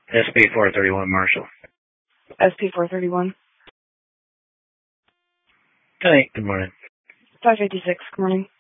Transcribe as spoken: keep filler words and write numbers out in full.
S P four thirty-one Marshall. S P four thirty-one. Hey, good morning. five fifty-six, good morning.